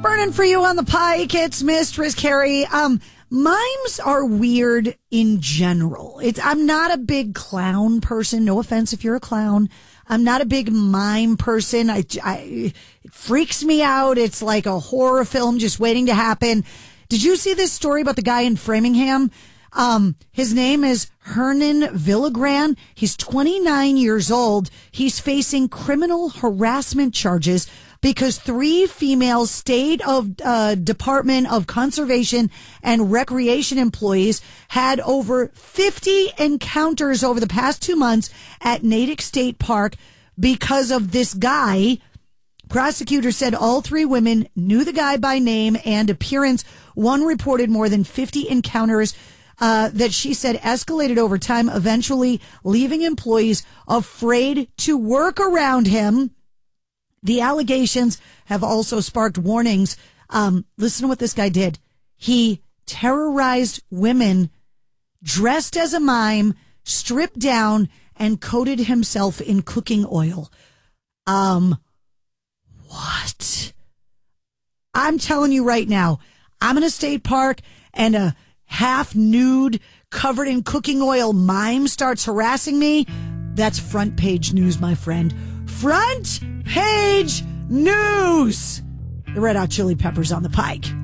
Burning for you on the pike. It's Mistress Carrie. Mimes are weird in general. I'm not a big clown person. No offense if you're a clown. I'm not a big mime person. It freaks me out. It's like a horror film just waiting to happen. Did you see this story about the guy in Framingham? His name is Hernan Villagran. He's 29 years old. He's facing criminal harassment charges because 3 female state of Department of Conservation and Recreation employees had over 50 encounters over the past 2 months at Natick State Park because of this guy. Prosecutors said all 3 women knew the guy by name and appearance. One reported more than 50 encounters that she said escalated over time, eventually leaving employees afraid to work around him. The allegations have also sparked warnings. Listen to what this guy did. He terrorized women, dressed as a mime, stripped down, and coated himself in cooking oil. What? I'm telling you right now, I'm in a state park and a half nude, covered in cooking oil mime starts harassing me. That's front page news, my friend. Front page news. The Red Hot Chili Peppers on the pike.